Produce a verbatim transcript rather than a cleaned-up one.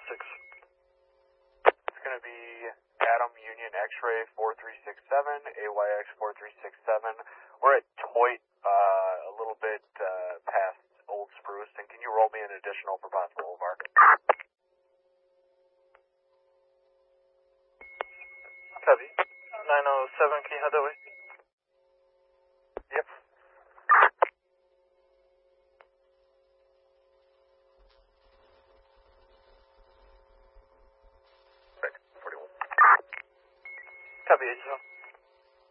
six. It's going to be Adam Union X-Ray four three six seven, A Y X four three six seven. We're at Toit, uh, a little bit uh, past Old Spruce, and can you roll me an additional for possible O V A R? Copy. nine oh seven, can you head that way? Yep. forty-one. Copy, H S L.